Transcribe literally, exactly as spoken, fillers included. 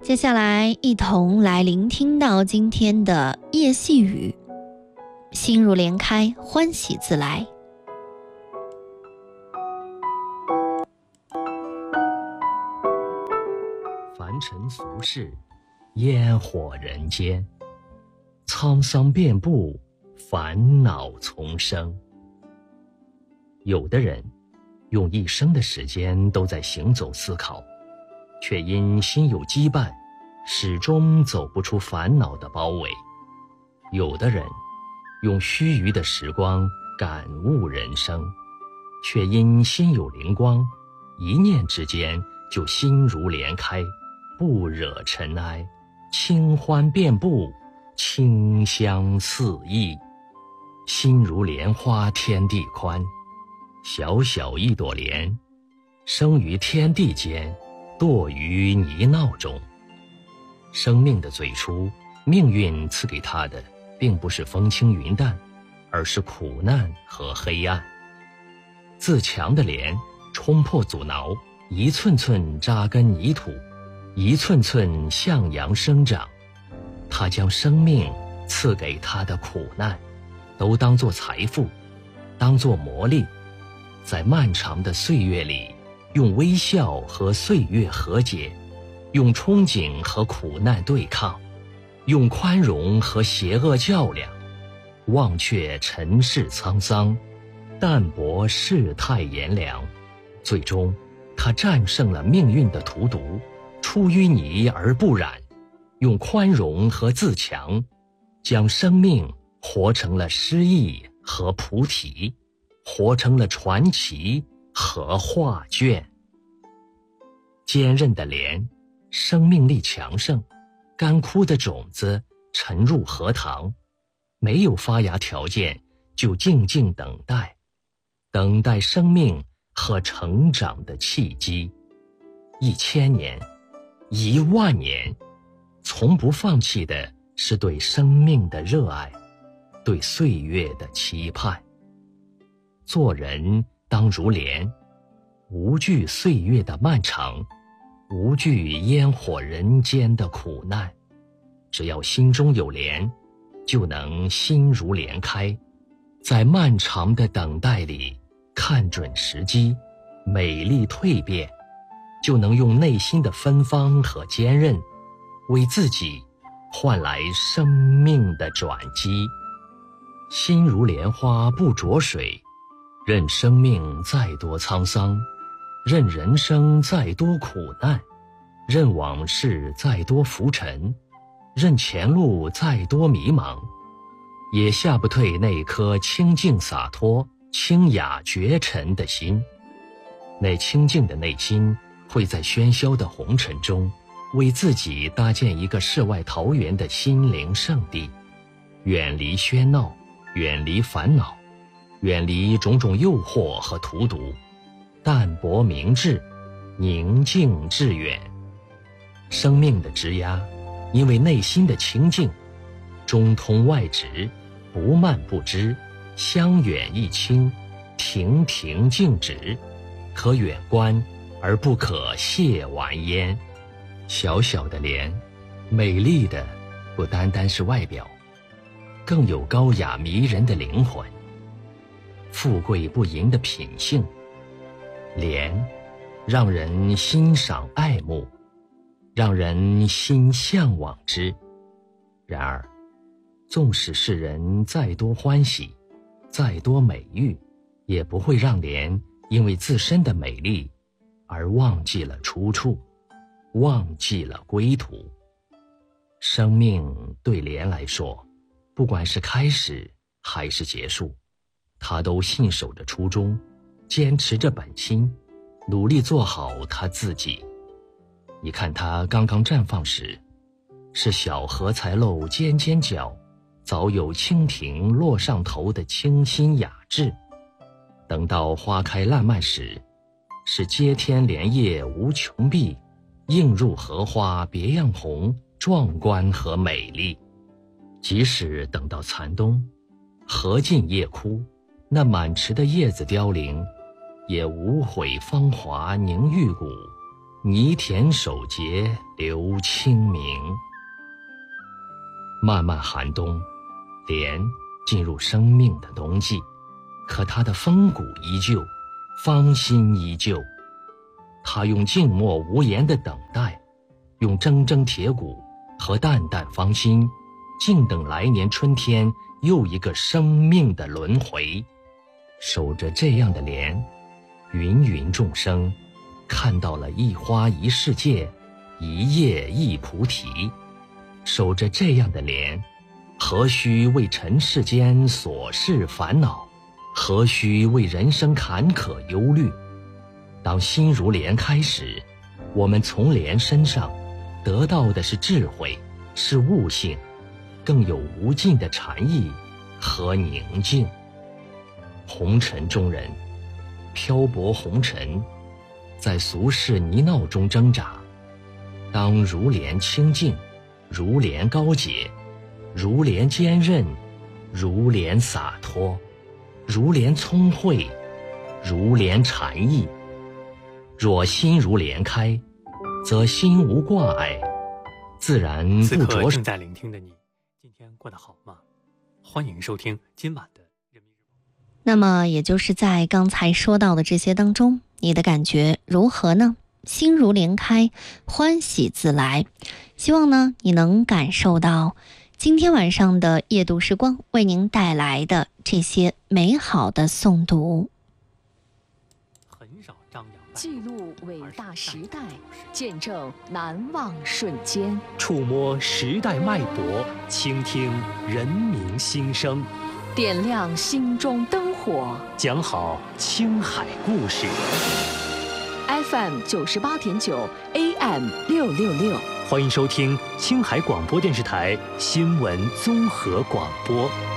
接下来一同来聆听到今天的夜细语，心如莲开，欢喜自来。 凡尘俗世，烟火人间，沧桑遍布，烦恼丛生。有的人用一生的时间都在行走思考，却因心有羁绊，始终走不出烦恼的包围。有的人用须臾的时光感悟人生，却因心有灵光，一念之间就心如莲开，不惹尘埃，清欢遍布，清香四溢。心如莲花天地宽，小小一朵莲，生于天地间，堕于泥淖中。生命的最初，命运赐给他的并不是风轻云淡，而是苦难和黑暗。自强的莲冲破阻挠，一寸寸扎根泥土，一寸寸向阳生长。他将生命赐给他的苦难都当作财富，当作磨砺，在漫长的岁月里，用微笑和岁月和解，用憧憬和苦难对抗，用宽容和邪恶较量，忘却尘世沧桑，淡泊世态炎凉。最终他战胜了命运的荼毒，出淤泥而不染，用宽容和自强，将生命活成了诗意和菩提，活成了传奇和画卷。坚韧的莲，生命力强盛，干枯的种子沉入荷塘，没有发芽条件，就静静等待，等待生命和成长的契机。一千年，一万年，从不放弃的是对生命的热爱，对岁月的期盼。做人当如莲，无惧岁月的漫长，无惧烟火人间的苦难。只要心中有莲，就能心如莲开，在漫长的等待里看准时机，美丽蜕变，就能用内心的芬芳和坚韧，为自己换来生命的转机。心如莲花不着水，任生命再多沧桑，任人生再多苦难，任往事再多浮沉，任前路再多迷茫，也吓不退那颗清净洒脱、清雅绝尘的心。那清净的内心会在喧嚣的红尘中，为自己搭建一个世外桃源的心灵圣地，远离喧闹，远离烦恼，远离种种诱惑和荼毒，淡泊明志，宁静致远。生命的枝桠，因为内心的清净，中通外直，不蔓不枝，香远益清，亭亭净植，可远观而不可亵玩焉。小小的莲，美丽的不单单是外表，更有高雅迷人的灵魂，富贵不淫的品性。莲让人欣赏爱慕，让人心向往之。然而纵使世人再多欢喜，再多美誉，也不会让莲因为自身的美丽而忘记了出处，忘记了归途。生命对莲来说，不管是开始还是结束，他都信守着初衷，坚持着本心，努力做好他自己。你看他刚刚绽放时，是小荷才露尖尖角，早有蜻蜓落上头的清新雅致；等到花开烂漫时，是接天莲叶无穷碧，映入荷花别样红，壮观和美丽。即使等到残冬，荷尽叶枯，那满池的叶子凋零，也无悔芳华凝玉骨， 泥田守节流清明。漫漫寒冬，莲进入生命的冬季，可它的风骨依旧，芳心依旧。它用静默无言的等待，用铮铮铁骨和淡淡芳心，静等来年春天又一个生命的轮回。守着这样的莲，芸芸众生看到了一花一世界，一叶一菩提。守着这样的莲，何须为尘世间琐事烦恼，何须为人生坎坷忧虑。当心如莲开时，我们从莲身上得到的是智慧，是悟性，更有无尽的禅意和宁静。红尘中人漂泊红尘，在俗世泥淖中挣扎，当如莲清净，如莲高洁，如莲坚韧，如莲洒脱，如莲聪慧，如莲禅意。若心如莲开，则心无挂碍，自然不此刻着。 正在聆听的你，今天过得好吗？欢迎收听今晚的人民日报。 那么也就是在刚才说到的这些当中，你的感觉如何呢？心如莲开，欢喜自来。希望呢你能感受到今天晚上的夜读时光为您带来的这些美好的诵读。 很少张扬记录伟大时代，见证难忘瞬间， 触摸时代脉搏，倾听人民心声， 点亮心中灯火。 讲好青海故事。 F M 九十八点九 A M 六六六， 欢迎收听青海广播电视台新闻综合广播。